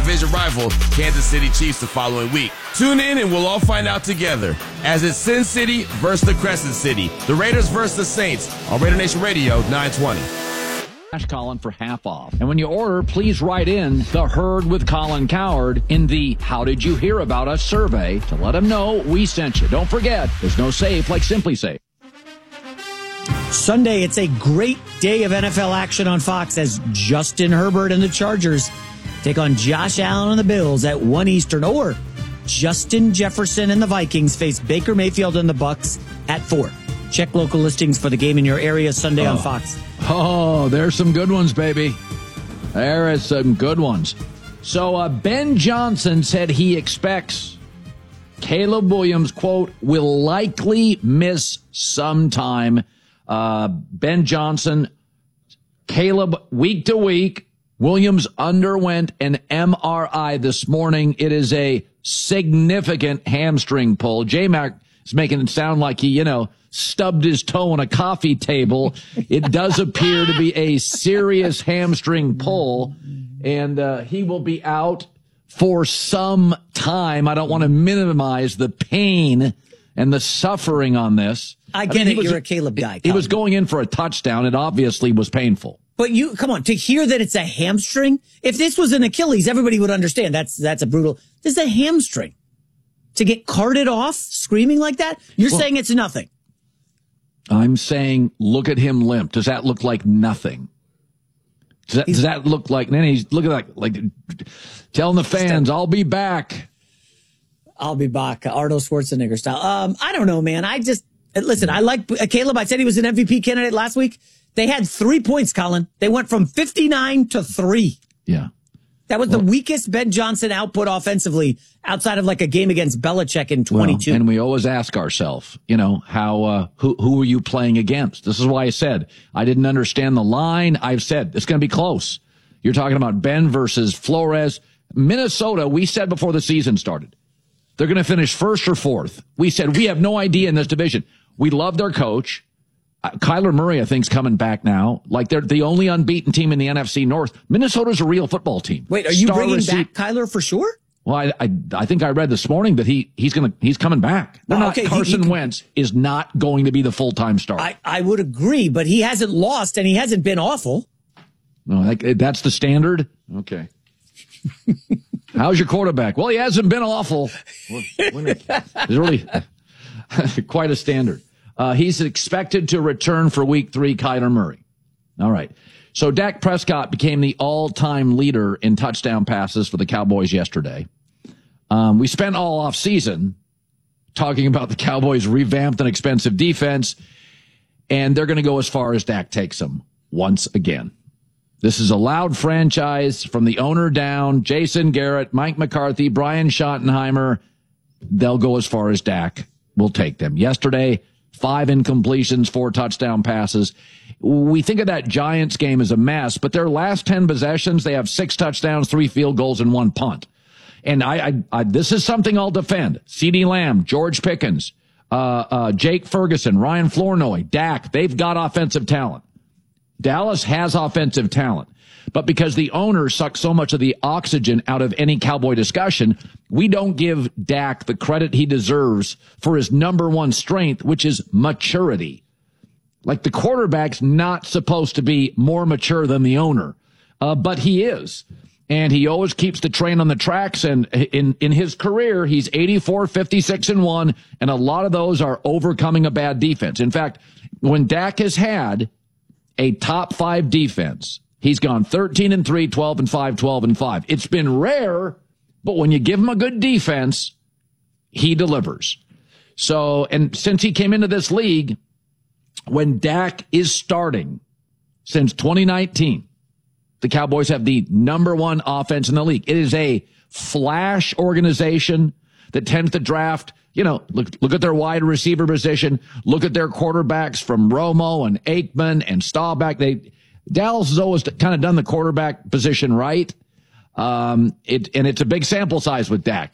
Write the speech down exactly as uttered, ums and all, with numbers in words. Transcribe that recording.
division rival Kansas City Chiefs the following week. Tune in and we'll all find out together as it's Sin City versus the Crescent City. The Raiders versus the Saints on Raider Nation Radio nine twenty. Colin for half off. And when you order, please write in the Herd with Colin Cowherd in the How Did You Hear About Us survey to let them know we sent you. Don't forget, there's no safe like Simply Safe. Sunday, it's a great day of N F L action on Fox as Justin Herbert and the Chargers take on Josh Allen and the Bills at one Eastern, or Justin Jefferson and the Vikings face Baker Mayfield and the Bucks at four. Check local listings for the game in your area Sunday oh. on Fox. Oh, there's some good ones, baby. There is some good ones. So uh, Ben Johnson said he expects Caleb Williams, quote, will likely miss some time. Uh, Ben Johnson, Caleb, week to week. Williams underwent an M R I this morning. It is a significant hamstring pull. J-Mac is making it sound like he, you know, stubbed his toe on a coffee table. It does appear to be a serious hamstring pull, and uh, he will be out for some time. I don't want to minimize the pain and the suffering on this. I get I mean, it. Was, You're a Caleb guy. He was going in for a touchdown. It obviously was painful. But you, come on, to hear that it's a hamstring, if this was an Achilles, everybody would understand. That's, that's a brutal, this is a hamstring. To get carted off screaming like that, you're well, saying it's nothing. I'm saying, look at him limp. Does that look like nothing? Does that, does that look like, then he's looking like, like telling the fans, I'll be back. I'll be back. Arnold Schwarzenegger style. Um, I don't know, man. I just, listen, I like Caleb. I said he was an M V P candidate last week. They had three points, Colin. They went from fifty-nine to three. Yeah. That was well, the weakest Ben Johnson output offensively outside of like a game against Belichick in twenty-two. Well, and we always ask ourselves, you know, how, uh, who, who are you playing against? This is why I said I didn't understand the line. I've said it's going to be close. You're talking about Ben versus Flores. Minnesota, we said before the season started, they're going to finish first or fourth. We said we have no idea in this division. We love their coach. Uh, Kyler Murray, I think, is coming back now. Like, they're the only unbeaten team in the N F C North. Minnesota's a real football team. Wait, are you Star bringing receive- back Kyler for sure? Well, I, I I think I read this morning that he he's gonna he's coming back. They're oh, not, okay. Carson he, he, Wentz is not going to be the full time starter. I, I would agree, but he hasn't lost and he hasn't been awful. No, that, that's the standard. Okay. How's your quarterback? Well, he hasn't been awful. It's really quite a standard. Uh, he's expected to return for week three, Kyler Murray. All right. So Dak Prescott became the all-time leader in touchdown passes for the Cowboys yesterday. Um, we spent all off season talking about the Cowboys' revamped and expensive defense, and they're going to go as far as Dak takes them once again. This is a loud franchise from the owner down, Jason Garrett, Mike McCarthy, Brian Schottenheimer. They'll go as far as Dak will take them. Yesterday, five incompletions, four touchdown passes. We think of that Giants game as a mess, but their last ten possessions, they have six touchdowns, three field goals, and one punt. And I, I, I this is something I'll defend. CeeDee Lamb, George Pickens, uh, uh, Jake Ferguson, Ryan Flournoy, Dak, they've got offensive talent. Dallas has offensive talent, but because the owner sucks so much of the oxygen out of any Cowboy discussion, we don't give Dak the credit he deserves for his number one strength, which is maturity. Like, the quarterback's not supposed to be more mature than the owner, uh, but he is. And he always keeps the train on the tracks. And in, in his career, he's eighty-four, fifty-six, and one. And a lot of those are overcoming a bad defense. In fact, when Dak has had a top five defense, he's gone thirteen and three, twelve and five, twelve and five. It's been rare, but when you give him a good defense, he delivers. So, and since he came into this league, when Dak is starting since twenty nineteen, the Cowboys have the number one offense in the league. It is a flash organization that tends to draft. You know, look, look at their wide receiver position. Look at their quarterbacks from Romo and Aikman and Staubach. They, Dallas has always kind of done the quarterback position right. Um, it, and it's a big sample size with Dak.